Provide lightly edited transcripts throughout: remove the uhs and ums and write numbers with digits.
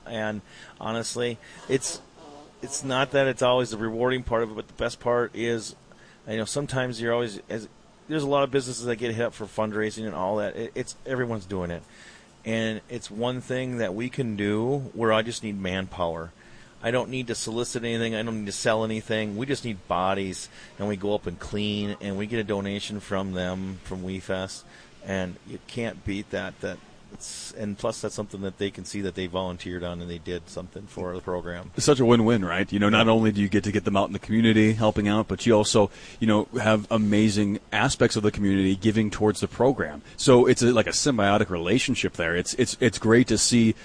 And honestly, it's not that it's always the rewarding part of it, but the best part is, sometimes there's a lot of businesses that get hit up for fundraising and all that. It's everyone's doing it. And it's one thing that we can do where I just need manpower. I don't need to solicit anything. I don't need to sell anything. We just need bodies, and we go up and clean, and we get a donation from them, from WeFest, and you can't beat that. And plus, that's something that they can see that they volunteered on and they did something for the program. It's such a win-win, right? Not only do you get to get them out in the community helping out, but you also, have amazing aspects of the community giving towards the program. So it's like a symbiotic relationship there. It's great to see,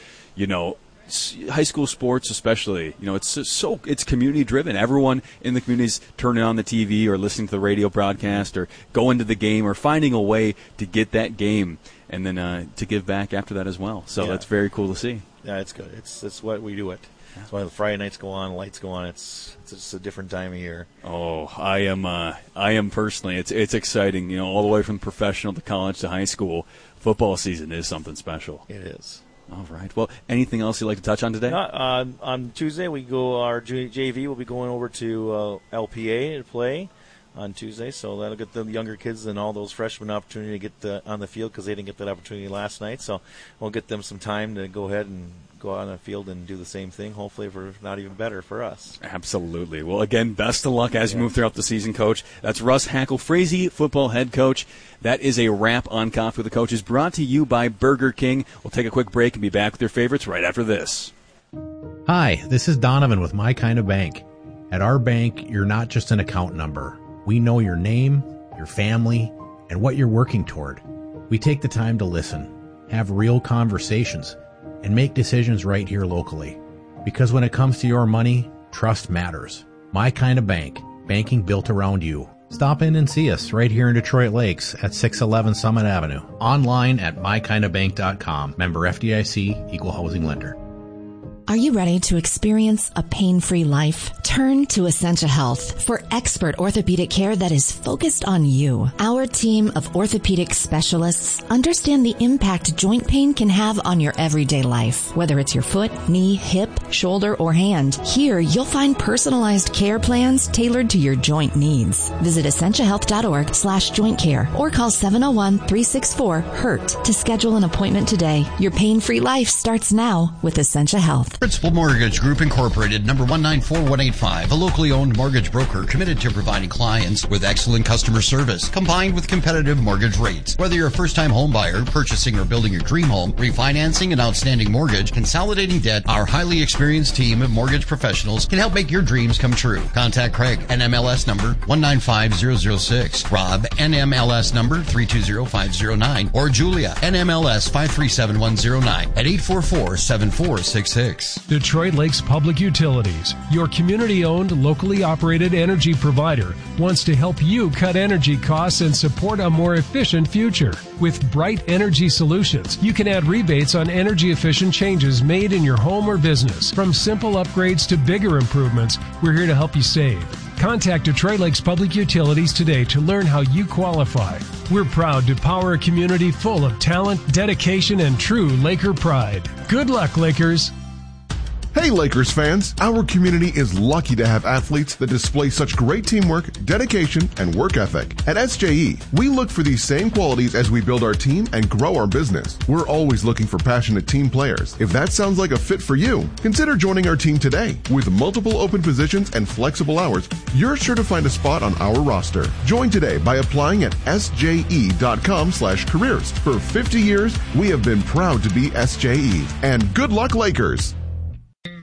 high school sports especially, it's community driven. Everyone in the community's turning on the TV or listening to the radio broadcast or going to the game or finding a way to get that game and then to give back after that as well. So that's very cool to see. Yeah, it's good. It's what we do it. That's why the Friday nights go on, lights go on. It's just a different time of year. Oh, I am personally. It's exciting. All the way from professional to college to high school, football season is something special. It is. All right. Well, anything else you'd like to touch on today? On Tuesday, our JV will be going over to LPA to play on Tuesday, so that'll get the younger kids and all those freshmen opportunity to get on the field because they didn't get that opportunity last night. So we'll get them some time to go ahead and go out on the field and do the same thing, hopefully for not even better for us. Absolutely. Well, again, best of luck as you move throughout the season, Coach. That's Russ Hackle-Frazee, football head coach. That is a wrap on Coffee with the Coaches, brought to you by Burger King. We'll take a quick break and be back with your favorites right after this. Hi, this is Donovan with My Kind of Bank. At our bank, you're not just an account number. We know your name, your family, and what you're working toward. We take the time to listen, have real conversations, and make decisions right here locally. Because when it comes to your money, trust matters. My Kind of Bank, banking built around you. Stop in and see us right here in Detroit Lakes at 611 Summit Avenue. Online at mykindofbank.com. Member FDIC, Equal Housing Lender. Are you ready to experience a pain-free life? Turn to Essentia Health for expert orthopedic care that is focused on you. Our team of orthopedic specialists understand the impact joint pain can have on your everyday life. Whether it's your foot, knee, hip, shoulder, or hand, here you'll find personalized care plans tailored to your joint needs. Visit essentiahealth.org/joint care or call 701-364-HURT to schedule an appointment today. Your pain-free life starts now with Essentia Health. Principal Mortgage Group Incorporated, number 194185, a locally owned mortgage broker committed to providing clients with excellent customer service, combined with competitive mortgage rates. Whether you're a first-time home buyer, purchasing or building your dream home, refinancing an outstanding mortgage, consolidating debt, our highly experienced team of mortgage professionals can help make your dreams come true. Contact Craig, NMLS number 195006, Rob, NMLS number 320509, or Julia, NMLS 537109 at 844-7466. Detroit Lakes Public Utilities, your community-owned, locally operated energy provider, wants to help you cut energy costs and support a more efficient future. With Bright Energy Solutions, you can add rebates on energy-efficient changes made in your home or business. From simple upgrades to bigger improvements, we're here to help you save. Contact Detroit Lakes Public Utilities today to learn how you qualify. We're proud to power a community full of talent, dedication, and true Laker pride. Good luck, Lakers! Hey Lakers fans, our community is lucky to have athletes that display such great teamwork, dedication, and work ethic. At SJE, we look for these same qualities as we build our team and grow our business. We're always looking for passionate team players. If that sounds like a fit for you, consider joining our team today. With multiple open positions and flexible hours, you're sure to find a spot on our roster. Join today by applying at sje.com/careers. For 50 years, we have been proud to be SJE. And good luck, Lakers!